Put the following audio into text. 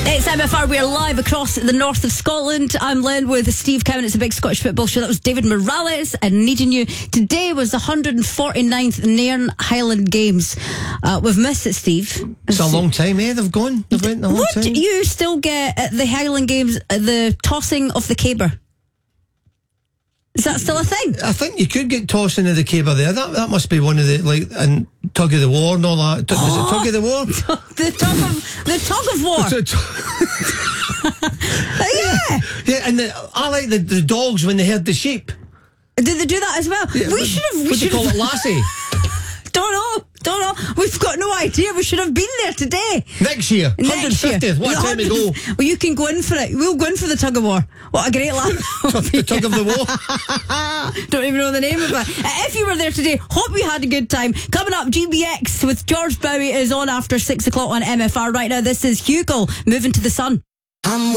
It's MFR. We're live across the north of Scotland. I'm Len with Steve Cowan. It's a big Scottish football show. That was David Morales and Needing You. Today was the 149th Nairn Highland Games. We've missed it, Steve. It's a long time, eh? They've went a long time. Would you still get at the Highland Games the tossing of the caber? Is that still a thing? I think you could get tossing of the caber there. That must be one of the, like, and tug of the war and all that. Was it tug of the war? the tug of war. Yeah. Yeah, and I like the dogs when they herd the sheep. Did they do that as well? Yeah, We should have. What do you call it, lassie? Don't know. We've got no idea. We should have been there today. Next year. 150th. What time we go? Well, you can go in for it. We'll go in for the tug of war. What a great laugh. The tug of the war. Don't even know the name of it. If you were there today, hope you had a good time. Coming up, GBX with George Bowie is on after 6 o'clock on MFR. Right now, this is Hugo, Moving to the Sun.